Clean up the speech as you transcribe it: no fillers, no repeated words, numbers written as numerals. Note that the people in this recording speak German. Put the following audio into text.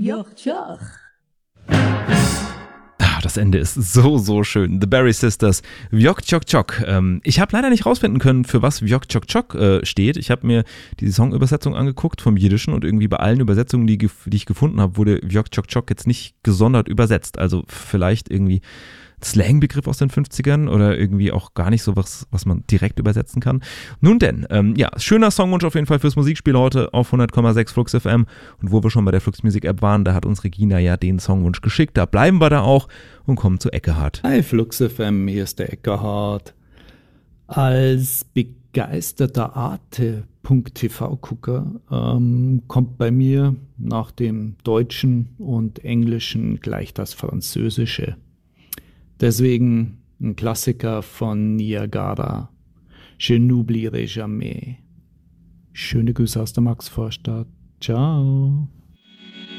Das Ende ist so schön. The Berry Sisters, Wjok Tjok Tjok. Ich habe leider nicht rausfinden können, für was Wjok Tjok Tjok steht. Ich habe mir die Songübersetzung angeguckt vom Jiddischen und irgendwie bei allen Übersetzungen, die ich gefunden habe, wurde Wjok Tjok Tjok jetzt nicht gesondert übersetzt. Also vielleicht irgendwie Slangbegriff aus den 50ern oder irgendwie auch gar nicht so was man direkt übersetzen kann. Nun denn, schöner Songwunsch auf jeden Fall fürs Musikspiel heute auf 100,6 Flux FM. Und wo wir schon bei der Flux Music App waren, da hat uns Regina ja den Songwunsch geschickt. Da bleiben wir da auch und kommen zu Eckehard. Hi Flux FM, hier ist der Eckehard. Als begeisterter Arte.tv-Gucker kommt bei mir nach dem Deutschen und Englischen gleich das Französische. Deswegen ein Klassiker von Niagara, Je n'oublierai jamais. Schöne Grüße aus der Maxvorstadt. Ciao.